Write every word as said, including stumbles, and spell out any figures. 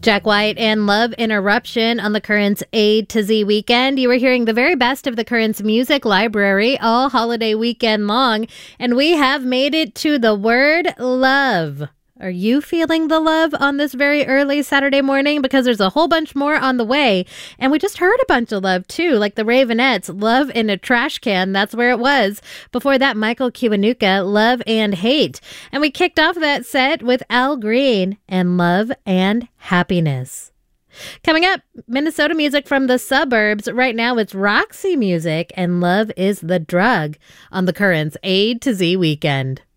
Jack White and Love Interruption on the Currents A to Z weekend. You were hearing the very best of the Currents music library all holiday weekend long, and we have made it to the word love. Are you feeling the love on this very early Saturday morning? Because there's a whole bunch more on the way. And we just heard a bunch of love, too, like the Ravenettes, Love in a Trash Can. That's where it was. Before that, Michael Kiwanuka, Love and Hate. And we kicked off that set with Al Green and Love and Happiness. Coming up, Minnesota music from the suburbs. Right now, it's Roxy Music and Love is the Drug on the Currents A to Z weekend.